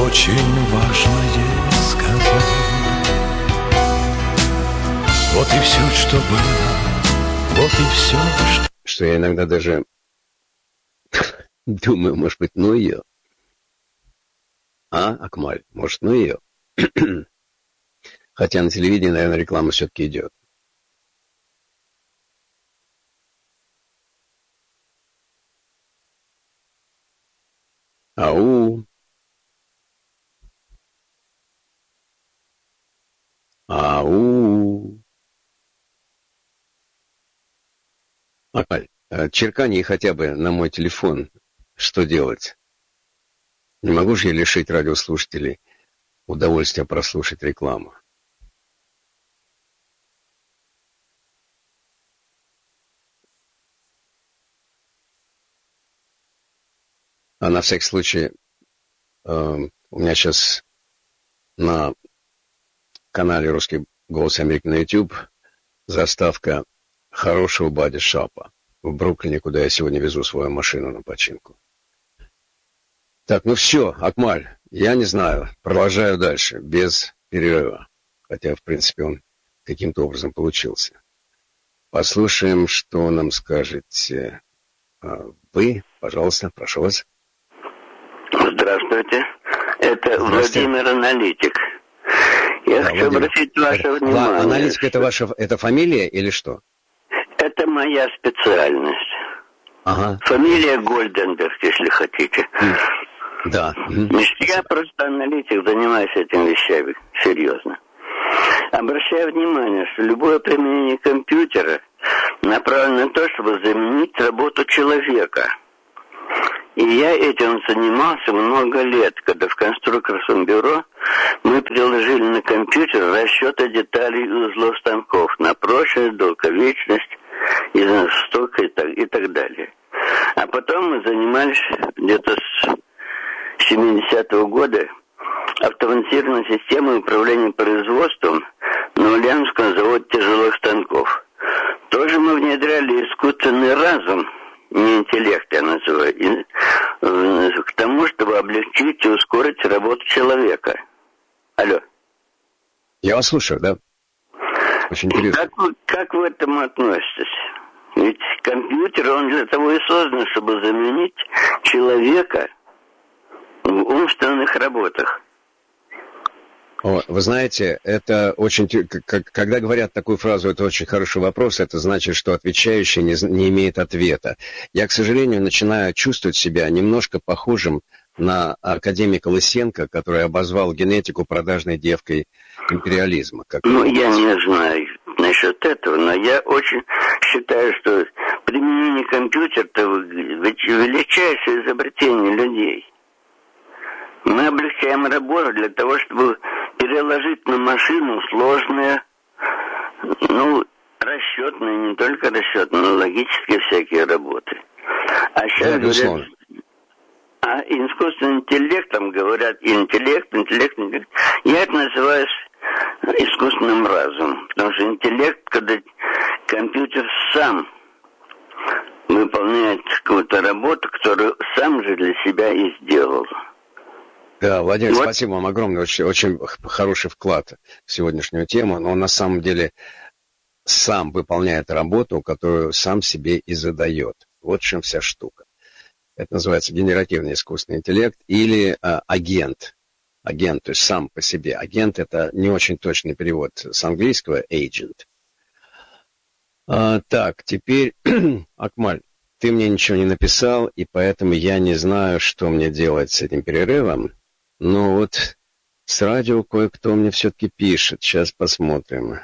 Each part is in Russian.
очень важное сказать. Вот и все, что было, вот и все, что я иногда даже думаю, может быть, ну ее. А, Акмаль, может, ну ее. Хотя на телевидении, наверное, реклама все-таки идет. Ау. Ау. Акмаль, черкани хотя бы на мой телефон. Что делать? Не могу же я лишить радиослушателей удовольствия прослушать рекламу. А на всякий случай, у меня сейчас на канале «Русский голос Америки» на YouTube заставка хорошего боди-шопа в Бруклине, куда я сегодня везу свою машину на починку. Так, ну все, Акмаль, я не знаю, продолжаю дальше, без перерыва. Хотя, в принципе, он каким-то образом получился. Послушаем, что нам скажете вы. Пожалуйста, прошу вас. Здравствуйте. Это Владимир Аналитик. Я хочу обратить ваше внимание. Аналитик это фамилия или что? Это моя специальность. Ага. Фамилия Гольденберг, если хотите. Да. Я просто аналитик, занимаюсь этими вещами серьезно. Обращаю внимание, что любое применение компьютера направлено на то, чтобы заменить работу человека. И я этим занимался много лет, когда в конструкторском бюро мы приложили на компьютер расчеты деталей и узлов станков на прочность, долговечность, сток и так далее. А потом мы занимались где-то с 70-го года автоматизированной системой управления производством на Ульяновском заводе тяжелых станков. Тоже мы внедряли искусственный разум, не интеллект я называю, к тому, чтобы облегчить и ускорить работу человека. Алло. Я вас слушаю, да? Очень интересно. Как вы к этому относитесь? Ведь компьютер, он для того и создан, чтобы заменить человека в умственных работах. Вы знаете, это очень... Когда говорят такую фразу, это очень хороший вопрос, это значит, что отвечающий не имеет ответа. Я, к сожалению, начинаю чувствовать себя немножко похожим на академика Лысенко, который обозвал генетику продажной девкой империализма. Я не знаю насчет этого, но я очень считаю, что применение компьютера – это величайшее изобретение людей. Мы облегчаем работу для того, чтобы переложить на машину сложные, расчетные, не только расчетные, но логические всякие работы. А сейчас говорят, искусственным интеллектом говорят интеллект. Я это называю искусственным разумом, потому что интеллект, когда компьютер сам выполняет какую-то работу, которую сам же для себя и сделал. Да, Владимир, спасибо вам огромное, очень хороший вклад в сегодняшнюю тему, но он на самом деле сам выполняет работу, которую сам себе и задает. Вот в чем вся штука. Это называется генеративный искусственный интеллект или агент. Агент, то есть сам по себе. Агент — это не очень точный перевод с английского agent. Так, теперь, Акмаль, ты мне ничего не написал, и поэтому я не знаю, что мне делать с этим перерывом. Но вот с радио кое-кто мне все-таки пишет. Сейчас посмотрим.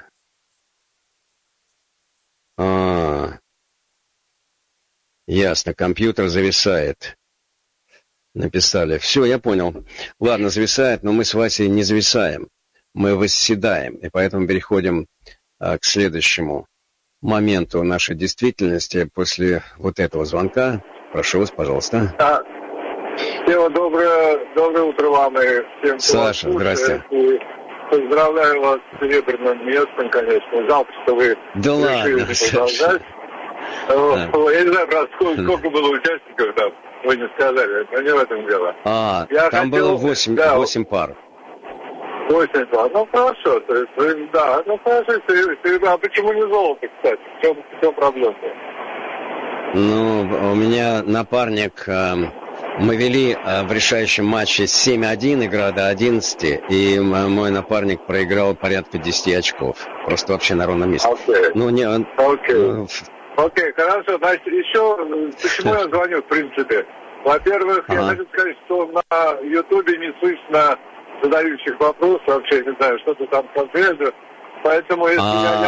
Ясно, компьютер зависает. Написали. Все, я понял. Ладно, зависает, но мы с Васей не зависаем. Мы восседаем, и поэтому переходим к следующему моменту нашей действительности после вот этого звонка. Прошу вас, пожалуйста. Всего доброе утро вам и всем. Саша, здрасте. И поздравляю вас с серебряным местом, конечно. Жалко, что вы решили продолжать. Я не знаю, правда, сколько было участников там. вы не сказали, но не в этом дело. Там было 8 пар. 8 пар, ну хорошо, то есть, да, ну хорошо, а почему не золото, кстати, в чем проблема-то? Ну, у меня напарник, мы вели в решающем матче 7-1, игра до 11, и мой напарник проиграл порядка 10 очков. Просто вообще на ровном месте. Окей, хорошо, значит, еще, почему я звоню, в принципе? Во-первых, я хочу сказать, что на Ютубе не слышно задающих вопросов, вообще не знаю, что-то там конкретно, поэтому если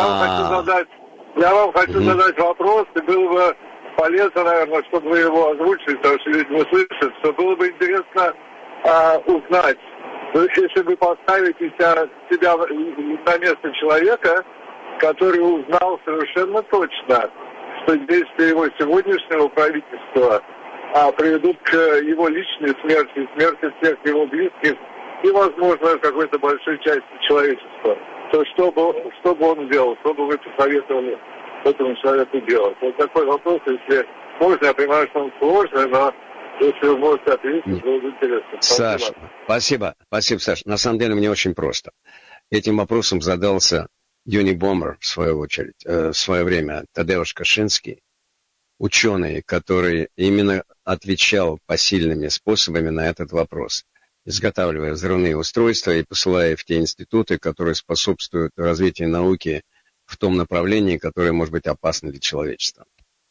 я вам хочу задать вопрос, и было бы полезно, наверное, чтобы вы его озвучили, потому что люди не слышат, что было бы интересно узнать, если вы поставите себя на место человека, который узнал совершенно точно, что действия его сегодняшнего правительства приведут к его личной смерти и смерти всех его близких и, возможно, какой-то большой части человечества. То что бы он делал, что бы вы посоветовали этому человеку делать? Вот такой вопрос, если можно, я понимаю, что он сложный, но если вы можете ответить, было бы интересно. Саша, спасибо, Саша. На самом деле мне очень просто. Этим вопросом задался Юнибомбер, в свою очередь, в свое время Тадеуш Кашинский, ученый, который именно отвечал посильными способами на этот вопрос, изготавливая взрывные устройства и посылая их в те институты, которые способствуют развитию науки в том направлении, которое может быть опасно для человечества.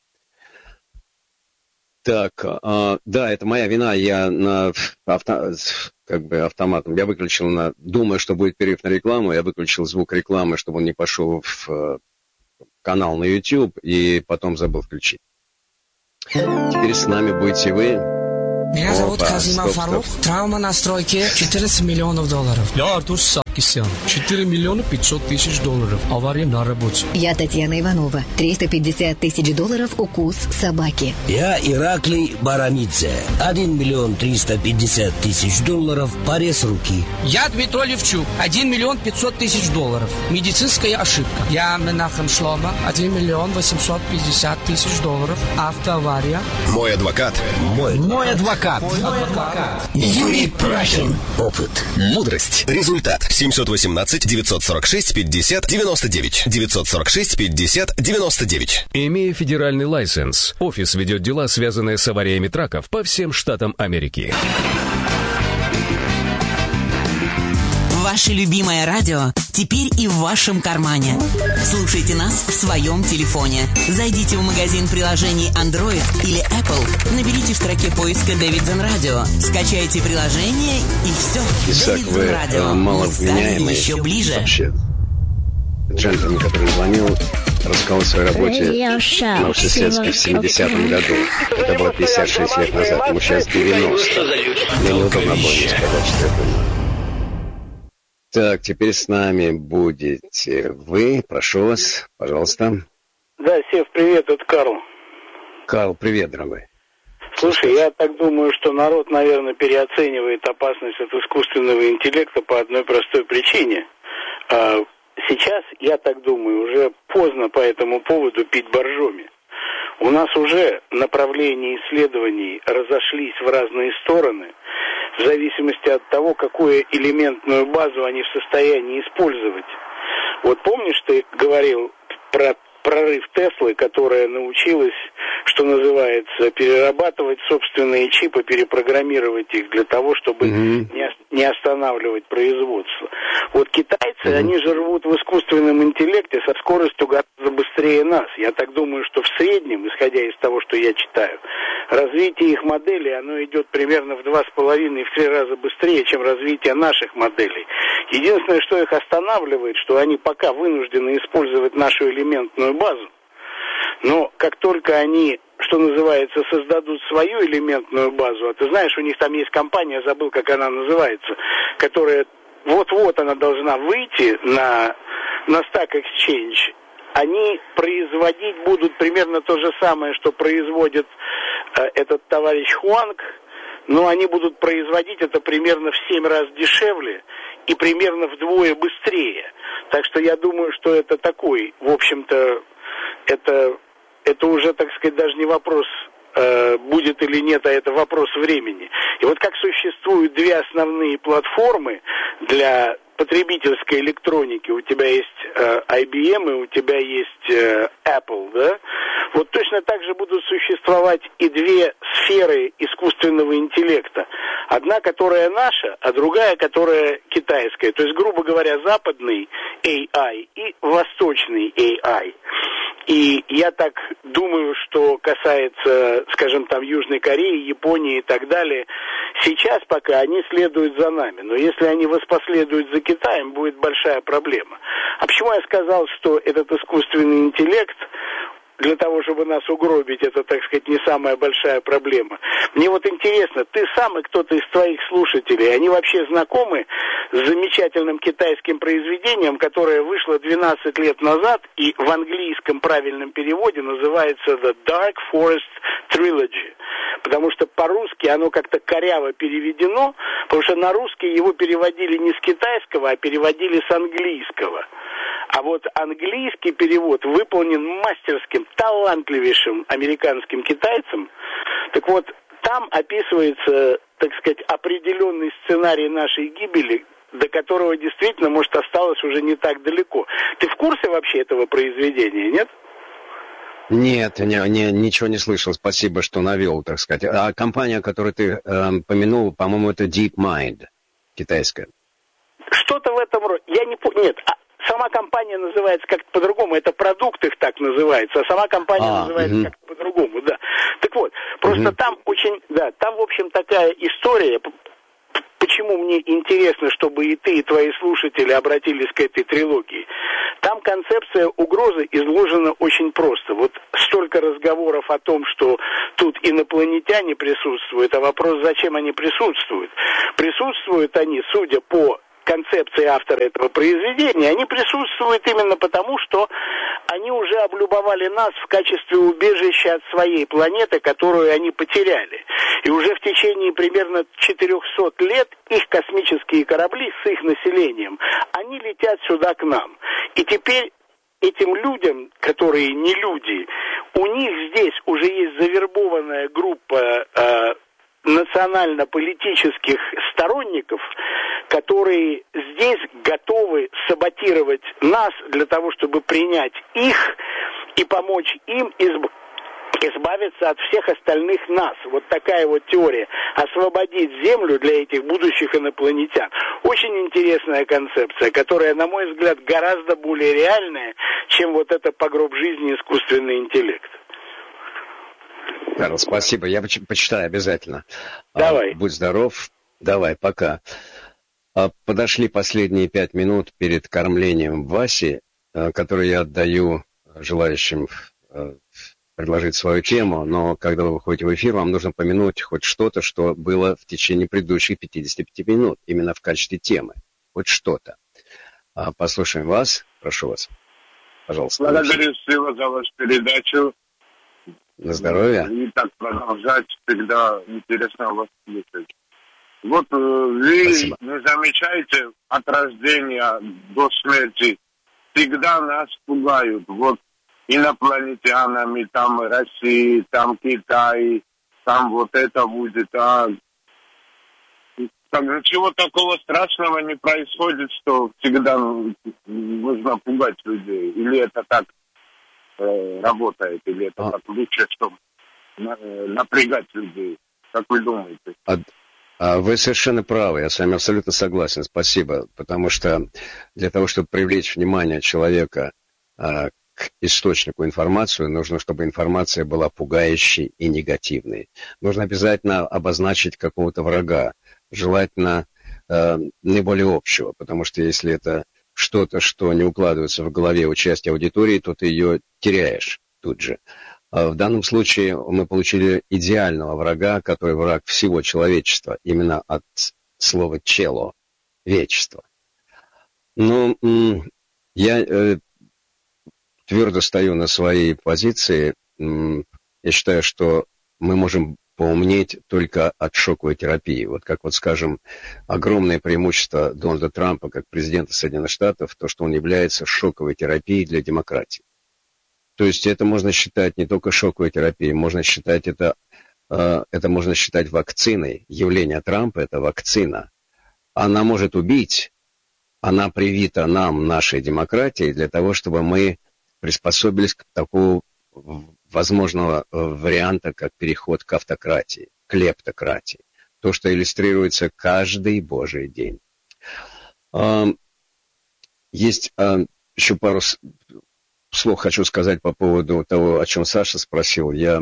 Так, да, это моя вина, я автоматом, я выключил, думая, что будет перерыв на рекламу, я выключил звук рекламы, чтобы он не пошел в канал на YouTube, и потом забыл включить. Теперь с нами будете вы. Меня зовут Казима Фарух. Травма на стройке $14 миллионов. Я Артур Саркисян. $4 миллиона 500 тысяч. Авария на работе. Я Татьяна Иванова. $350 тысяч укус собаки. Я Ираклий Барамидзе. $1 миллион 350 тысяч. Порез руки. Я Дмитрий Левчук. $1 миллион 500 тысяч. Медицинская ошибка. Я Менахем Шлома. $1 миллион 850 тысяч. Автоавария. Мой адвокат. Мой адвокат. Юрий Прахин. Опыт. Мудрость. Результат. 718-946-50-99. 946-50-99. Имея федеральный лайсенс, офис ведет дела, связанные с авариями траков по всем штатам Америки. Ваше любимое радио теперь и в вашем кармане. Слушайте нас в своем телефоне. Зайдите в магазин приложений Android или Apple, наберите в строке поиска Davidson Radio, скачайте приложение и все. Davidson Radio. Маловменяемый. Еще ближе. Вообще. Джентльмен, который звонил, рассказал о своей работе в Новосибирске в 70-м году. Это было 56 лет назад, ему сейчас 90. Мне неудобно было не сказать, что это. Так, теперь с нами будете вы. Прошу вас, пожалуйста. Да, Сев, привет, это Карл. Карл, привет, дорогой. Слушай, я так думаю, что народ, наверное, переоценивает опасность от искусственного интеллекта по одной простой причине. Сейчас, я так думаю, уже поздно по этому поводу пить боржоми. У нас уже направления исследований разошлись в разные стороны, в зависимости от того, какую элементную базу они в состоянии использовать. Вот помнишь, ты говорил про прорыв Теслы, которая научилась, что называется, перерабатывать собственные чипы, перепрограммировать их для того, чтобы не останавливать производство. Вот китайцы, они же рвут в искусственном интеллекте со скоростью гораздо быстрее нас. Я так думаю, что в среднем, исходя из того, что я читаю, развитие их моделей, оно идет примерно в 2,5-3 раза быстрее, чем развитие наших моделей. Единственное, что их останавливает, что они пока вынуждены использовать нашу элементную базу, но как только они, что называется, создадут свою элементную базу, а ты знаешь, у них там есть компания, я забыл, как она называется, которая вот-вот она должна выйти на Stack Exchange, они производить будут примерно то же самое, что производит этот товарищ Хуанг, но они будут производить это примерно в 7 раз дешевле и примерно вдвое быстрее. Так что я думаю, что это такой, в общем-то, это уже, так сказать, даже не вопрос будет или нет, а это вопрос времени. И вот как существуют две основные платформы для потребительской электроники, у тебя есть IBM и у тебя есть Apple, да? Вот точно так же будут существовать и две сферы искусственного интеллекта. Одна, которая наша, а другая, которая китайская. То есть, грубо говоря, западный AI и восточный AI. И я так думаю, что касается, скажем, там Южной Кореи, Японии и так далее, сейчас пока они следуют за нами. Но если они воспоследуют за Китаем, будет большая проблема. А почему я сказал, что этот искусственный интеллект для того, чтобы нас угробить, это, так сказать, не самая большая проблема. Мне вот интересно, ты сам и кто-то из твоих слушателей, они вообще знакомы с замечательным китайским произведением, которое вышло 12 лет назад и в английском правильном переводе называется The Dark Forest Trilogy. Потому что по-русски оно как-то коряво переведено, потому что на русский его переводили не с китайского, а переводили с английского. А вот английский перевод выполнен мастерским, талантливейшим американским китайцем. Так вот, там описывается, так сказать, определенный сценарий нашей гибели, до которого действительно, может, осталось уже не так далеко. Ты в курсе вообще этого произведения, нет? Нет, ничего не слышал. Спасибо, что навел, так сказать. А компания, которую ты помянул, по-моему, это DeepMind, китайская. Что-то в этом роде. Я не помню. Нет, сама компания называется как-то по-другому. Это продукт их так называется, а сама компания называется как-то по-другому, да. Так вот, просто там очень, да, там, в общем, такая история. Почему мне интересно, чтобы и ты, и твои слушатели обратились к этой трилогии? Там концепция угрозы изложена очень просто. Вот столько разговоров о том, что тут инопланетяне присутствуют, а вопрос, зачем они присутствуют. Присутствуют они, судя по концепции автора этого произведения, они присутствуют именно потому, что они уже облюбовали нас в качестве убежища от своей планеты, которую они потеряли. И уже в течение примерно 400 лет их космические корабли с их населением, они летят сюда к нам. И теперь этим людям, которые не люди, у них здесь уже есть завербованная группа национально-политических сторонников, которые здесь готовы саботировать нас для того, чтобы принять их и помочь им избавиться от всех остальных нас. Вот такая вот теория. Освободить Землю для этих будущих инопланетян. Очень интересная концепция, которая, на мой взгляд, гораздо более реальная, чем вот это погроб жизни искусственный интеллект. Карл, спасибо. Я почитаю обязательно. Давай. Будь здоров. Давай, пока. Подошли последние 5 минут перед кормлением Васи, которые я отдаю желающим предложить свою тему, но когда вы выходите в эфир, вам нужно помянуть хоть что-то, что было в течение предыдущих 55 минут, именно в качестве темы. Хоть что-то. Послушаем вас. Прошу вас. Пожалуйста. Благодарю всего за вашу передачу. На здоровье. И так продолжать, всегда интересно вас слушать. Вот вы Спасибо. не замечаете от рождения до смерти, всегда нас пугают. Вот инопланетянами, там России, там Китай, там вот это будет. Там ничего такого страшного не происходит, что всегда нужно пугать людей. Или это так работает, или это так лучше, чтобы напрягать людей. Как вы думаете? Вы совершенно правы, я с вами абсолютно согласен, спасибо, потому что для того, чтобы привлечь внимание человека к источнику информации, нужно, чтобы информация была пугающей и негативной. Нужно обязательно обозначить какого-то врага, желательно наиболее общего, потому что если это что-то, что не укладывается в голове у части аудитории, то ты ее теряешь тут же. В данном случае мы получили идеального врага, который враг всего человечества, именно от слова «чело» — вечество. Но я твердо стою на своей позиции. Я считаю, что мы можем поумнеть только от шоковой терапии. Вот как, вот скажем, огромное преимущество Дональда Трампа как президента Соединенных Штатов, то, что он является шоковой терапией для демократии. То есть это можно считать не только шоковой терапией, можно считать это можно считать вакциной. Явление Трампа – это вакцина. Она может убить, она привита нам, нашей демократии, для того, чтобы мы приспособились к такому возможного варианта, как переход к автократии, к лептократии. То, что иллюстрируется каждый божий день. Есть еще пару слов хочу сказать по поводу того, о чем Саша спросил. Я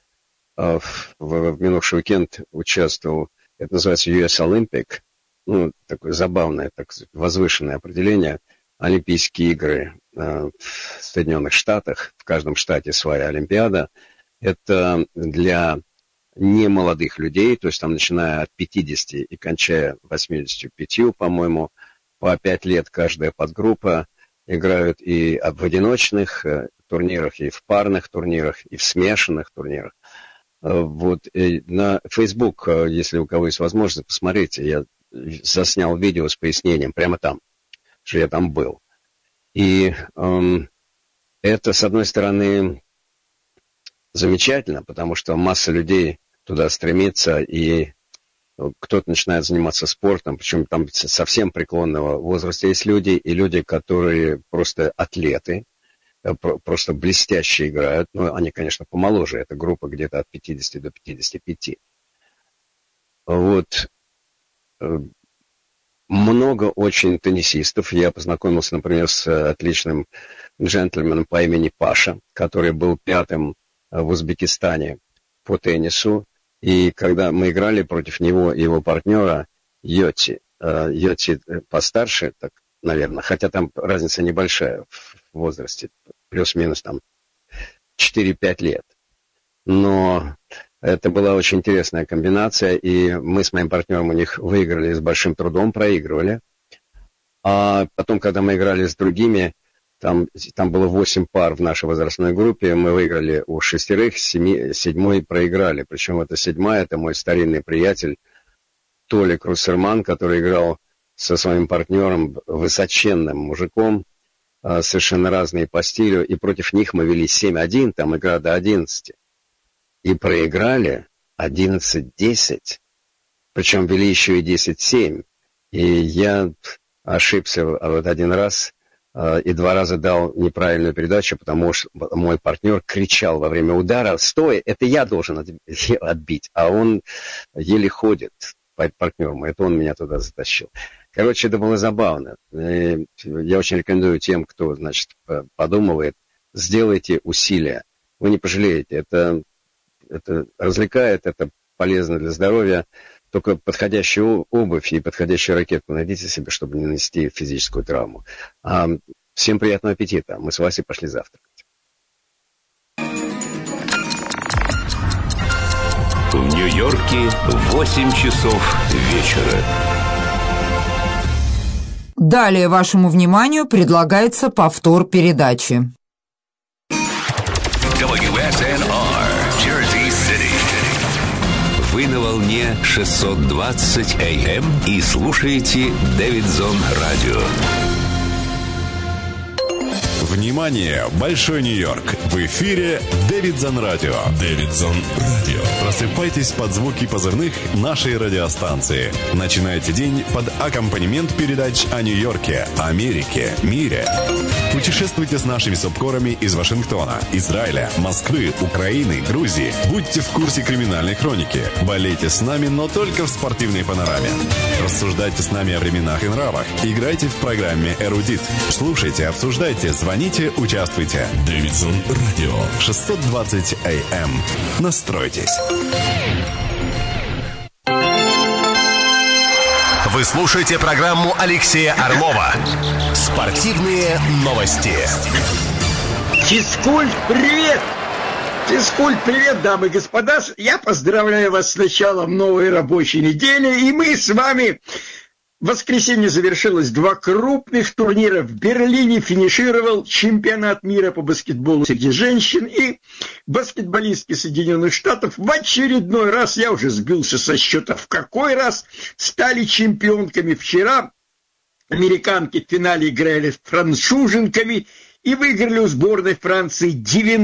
в минувший уикенд участвовал, это называется US Olympic, ну, такое забавное, так возвышенное определение, Олимпийские игры в Соединенных Штатах, в каждом штате своя Олимпиада. Это для немолодых людей, то есть там начиная от 50 и кончая 85, по-моему, по 5 лет каждая подгруппа играют и в одиночных турнирах, и в парных турнирах, и в смешанных турнирах. Вот на Facebook, если у кого есть возможность, посмотрите, я заснял видео с пояснением прямо там, что я там был. И это, с одной стороны, замечательно, потому что масса людей туда стремится, и кто-то начинает заниматься спортом, причем там совсем преклонного возраста есть люди, и люди, которые просто атлеты, просто блестяще играют. Ну, они, конечно, помоложе. Это группа где-то от 50 до 55. Вот. Много очень теннисистов. Я познакомился, например, с отличным джентльменом по имени Паша, который был 5-м в Узбекистане по теннису. И когда мы играли против него и его партнера Йоти постарше, так, наверное, хотя там разница небольшая в возрасте, плюс-минус там 4-5 лет. Но это была очень интересная комбинация, и мы с моим партнером у них выиграли с большим трудом, проигрывали. А потом, когда мы играли с другими, там было 8 пар в нашей возрастной группе, мы выиграли у 6, 7 проиграли. Причем это 7-я, это мой старинный приятель Толик Руссерман, который играл со своим партнером, высоченным мужиком, совершенно разные по стилю, и против них мы вели 7-1, там игра до 11. И проиграли 11-10, причем вели еще и 10-7. И я ошибся вот один раз, и 2 раза дал неправильную передачу, потому что мой партнер кричал во время удара: «Стой, это я должен отбить», а он еле ходит, партнер мой, это он меня туда затащил. Короче, это было забавно. И я очень рекомендую тем, кто, значит, подумывает, сделайте усилия. Вы не пожалеете. Это развлекает, это полезно для здоровья. Только подходящую обувь и подходящую ракетку найдите себе, чтобы не нанести физическую травму. Всем приятного аппетита. Мы с Васей пошли завтракать. В Нью-Йорке 8 часов вечера. Далее вашему вниманию предлагается повтор передачи. WSNR, Jersey City. Вы на волне 620 AM и слушаете Дэвидсон Радио. Внимание! Большой Нью-Йорк! В эфире Дэвидсон Радио. Дэвидсон Радио. Просыпайтесь под звуки позывных нашей радиостанции. Начинайте день под аккомпанемент передач о Нью-Йорке, Америке, мире. Путешествуйте с нашими субкорами из Вашингтона, Израиля, Москвы, Украины, Грузии. Будьте в курсе криминальной хроники. Болейте с нами, но только в спортивной панораме. Рассуждайте с нами о временах и нравах. Играйте в программе «Эрудит». Слушайте, обсуждайте, звоните, участвуйте. Дэвидсон Радио. 620 AM. Настройтесь. Вы слушаете программу Алексея Орлова «Спортивные новости». Физкульт, привет! Физкульт, привет, дамы и господа! Я поздравляю вас с началом новой рабочей недели, и мы с вами... В воскресенье завершилось 2 крупных турнира. В Берлине финишировал чемпионат мира по баскетболу среди женщин, и баскетболистки Соединенных Штатов в очередной раз, я уже сбился со счета в какой раз, стали чемпионками. Вчера американки в финале играли с француженками, и выиграли у сборной Франции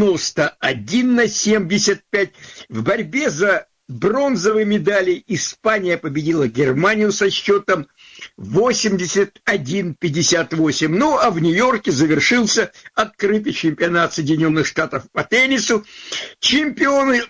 91-75. В борьбе за бронзовые медали Испания победила Германию со счетом 81-58. Ну, а в Нью-Йорке завершился открытый чемпионат Соединенных Штатов по теннису. Чемпионы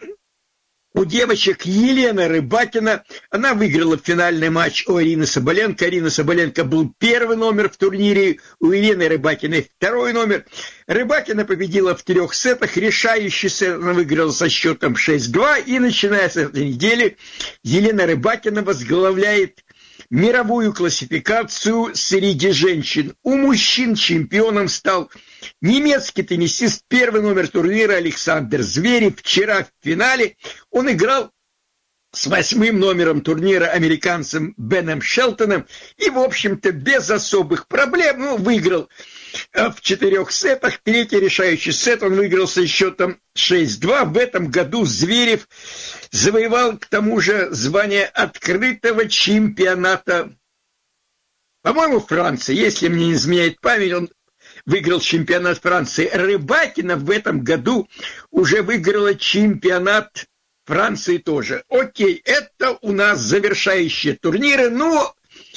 у девочек Елена Рыбакина. Она выиграла финальный матч у Арины Соболенко. Арина Соболенко был первый номер в турнире, у Елены Рыбакиной второй номер. Рыбакина победила в 3 сетах. Решающий сет она выиграла со счетом 6-2. И начиная с этой недели Елена Рыбакина возглавляет мировую классификацию среди женщин. У мужчин чемпионом стал немецкий теннисист, первый номер турнира Александр Зверев. Вчера в финале он играл с 8-м номером турнира американцем Беном Шелтоном и, в общем-то, без особых проблем выиграл в 4 сетах. Третий решающий сет он выиграл со счетом 6-2. В этом году Зверев завоевал, к тому же, звание открытого чемпионата, по-моему, Франции. Если мне не изменяет память, он выиграл чемпионат Франции. Рыбакина в этом году уже выиграла чемпионат Франции тоже. Окей, это у нас завершающие турниры. Но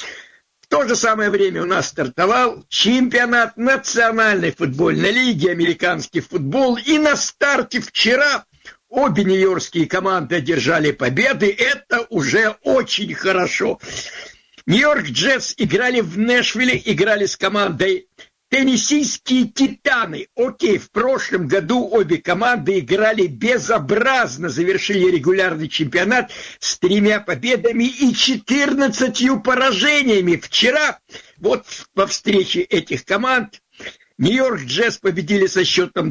в то же самое время у нас стартовал чемпионат Национальной футбольной лиги, американский футбол. И на старте вчера обе нью-йоркские команды одержали победы. Это уже очень хорошо. Нью-Йорк Джетс играли в Нэшвилле, играли с командой Теннессийские Титаны. Окей, в прошлом году обе команды играли безобразно, завершили регулярный чемпионат с 3 победами и 14 поражениями. Вчера, вот во встрече этих команд, Нью-Йорк Джетс победили со счетом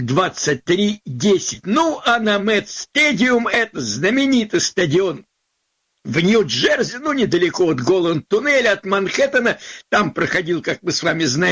23-10. Ну, а на Мэтт-стадиум, это знаменитый стадион в Нью-Джерси, недалеко от Голланд-туннеля, от Манхэттена, там проходил, как мы с вами знаем,